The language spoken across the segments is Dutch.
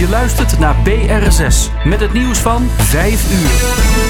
Je luistert naar BRSS met het nieuws van 5 uur.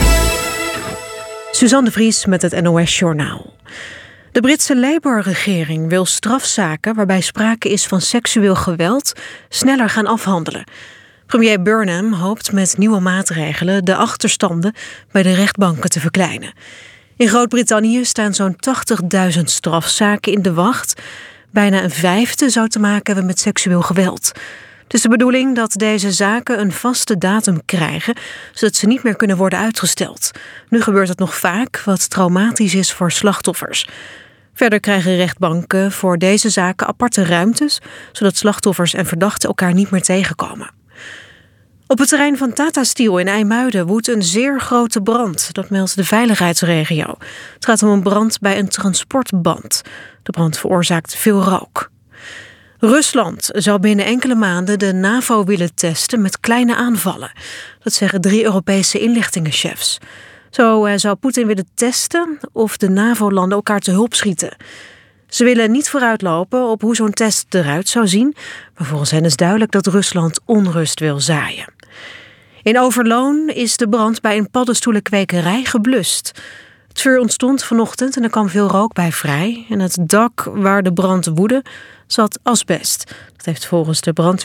Suzanne de Vries met het NOS-journaal. De Britse Labour-regering wil strafzaken waarbij sprake is van seksueel geweld sneller gaan afhandelen. Premier Burnham hoopt met nieuwe maatregelen de achterstanden bij de rechtbanken te verkleinen. In Groot-Brittannië staan zo'n 80.000 strafzaken in de wacht. Bijna een vijfde zou te maken hebben met seksueel geweld. Het is de bedoeling dat deze zaken een vaste datum krijgen, zodat ze niet meer kunnen worden uitgesteld. Nu gebeurt het nog vaak, wat traumatisch is voor slachtoffers. Verder krijgen rechtbanken voor deze zaken aparte ruimtes, zodat slachtoffers en verdachten elkaar niet meer tegenkomen. Op het terrein van Tata Steel in IJmuiden woedt een zeer grote brand. Dat meldt de veiligheidsregio. Het gaat om een brand bij een transportband. De brand veroorzaakt veel rook. Rusland zou binnen enkele maanden de NAVO willen testen met kleine aanvallen. Dat zeggen 3 Europese inlichtingenchefs. Zo zou Poetin willen testen of de NAVO-landen elkaar te hulp schieten. Ze willen niet vooruitlopen op hoe zo'n test eruit zou zien, maar volgens hen is duidelijk dat Rusland onrust wil zaaien. In Overloon is de brand bij een paddenstoelenkwekerij geblust. Het vuur ontstond vanochtend en er kwam veel rook bij vrij. En het dak waar de brand woedde zat asbest. Dat is volgens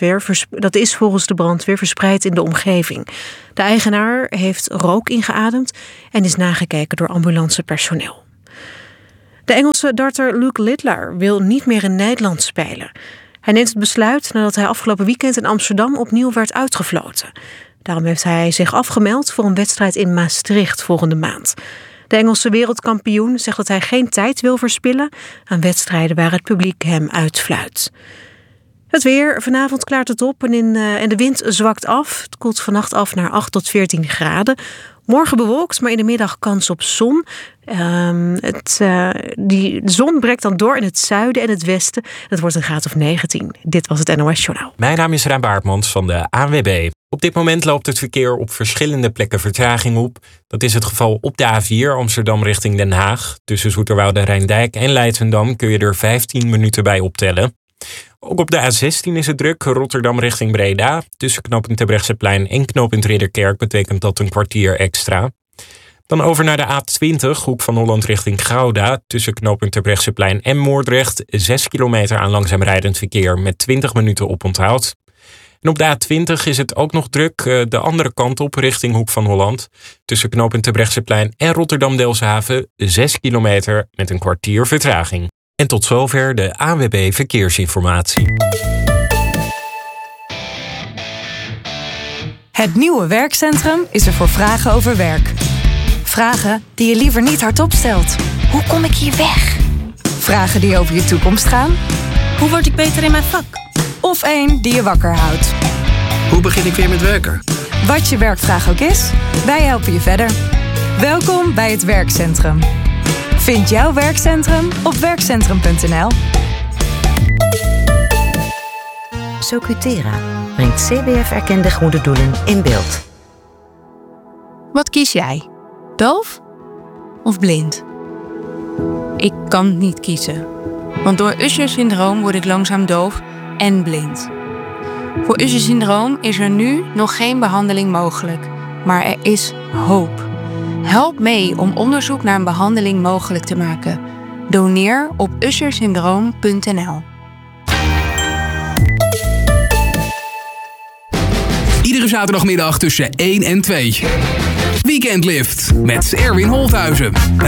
de brandweer verspreid in de omgeving. De eigenaar heeft rook ingeademd en is nagekeken door ambulancepersoneel. De Engelse darter Luke Littler wil niet meer in Nederland spelen. Hij neemt het besluit nadat hij afgelopen weekend in Amsterdam opnieuw werd uitgefloten. Daarom heeft hij zich afgemeld voor een wedstrijd in Maastricht volgende maand. De Engelse wereldkampioen zegt dat hij geen tijd wil verspillen aan wedstrijden waar het publiek hem uitfluit. Het weer, vanavond klaart het op en de wind zwakt af. Het koelt vannacht af naar 8 tot 14 graden. Morgen bewolkt, maar in de middag kans op zon. De zon breekt dan door in het zuiden en het westen. Het wordt een graad of 19. Dit was het NOS-journaal. Mijn naam is Rijn Baartmans van de ANWB. Op dit moment loopt het verkeer op verschillende plekken vertraging op. Dat is het geval op de A4 Amsterdam richting Den Haag. Tussen Zoeterwoude, Rijndijk en Leidschendam kun je er 15 minuten bij optellen. Ook op de A16 is het druk, Rotterdam richting Breda. Tussen knooppunt Terbrechtseplein en knooppunt Ridderkerk betekent dat een kwartier extra. Dan over naar de A20, Hoek van Holland richting Gouda. Tussen knooppunt Terbrechtseplein en Moordrecht 6 kilometer aan langzaam rijdend verkeer met 20 minuten oponthoud. En op de A20 is het ook nog druk de andere kant op richting Hoek van Holland. Tussen knooppunt Terbrechtseplein en Rotterdam-Delfshaven 6 kilometer met een kwartier vertraging. En tot zover de ANWB Verkeersinformatie. Het nieuwe werkcentrum is er voor vragen over werk. Vragen die je liever niet hardop stelt. Hoe kom ik hier weg? Vragen die over je toekomst gaan. Hoe word ik beter in mijn vak? Of één die je wakker houdt. Hoe begin ik weer met werken? Wat je werkvraag ook is, wij helpen je verder. Welkom bij het werkcentrum. Vind jouw werkcentrum op werkcentrum.nl. Socutera brengt CBF-erkende goede doelen in beeld. Wat kies jij? Doof of blind? Ik kan niet kiezen. Want door Usher-syndroom word ik langzaam doof en blind. Voor Usher-syndroom is er nu nog geen behandeling mogelijk. Maar er is hoop. Help mee om onderzoek naar een behandeling mogelijk te maken. Doneer op ushersyndroom.nl. Iedere zaterdagmiddag tussen 1 en 2. Weekendlift met Erwin Holthuizen.